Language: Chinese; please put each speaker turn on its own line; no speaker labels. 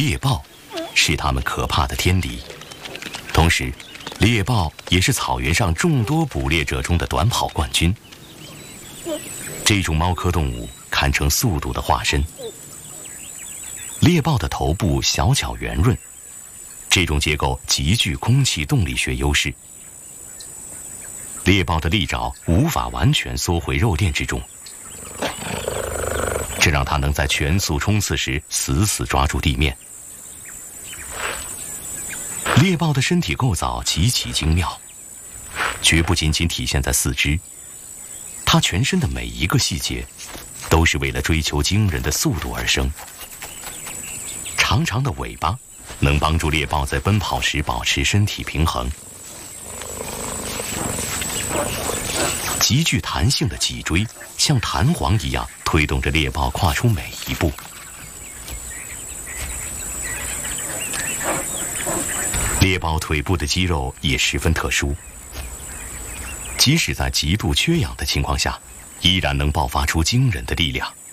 猎豹是它们可怕的天敌，同时，猎豹也是草原上众多捕猎者中的短跑冠军。这种猫科动物堪称速度的化身。猎豹的头部小巧圆润，这种结构极具空气动力学优势。猎豹的利爪无法完全缩回肉垫之中，这让它能在全速冲刺时死死抓住地面。猎豹的身体构造极其精妙，绝不仅仅体现在四肢，它全身的每一个细节都是为了追求惊人的速度而生。长长的尾巴能帮助猎豹在奔跑时保持身体平衡，极具弹性的脊椎像弹簧一样推动着猎豹跨出每一步。猎豹腿部的肌肉也十分特殊，即使在极度缺氧的情况下，依然能爆发出惊人的力量。